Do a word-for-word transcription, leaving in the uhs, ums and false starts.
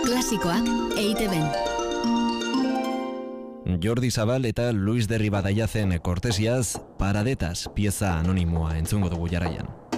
Klasikoak E I Te Ben. Jordi Zabal eta Luis Derribadaiazen kortesiaz, Paradetas pieza anonimoa entzungo dugu jarraian.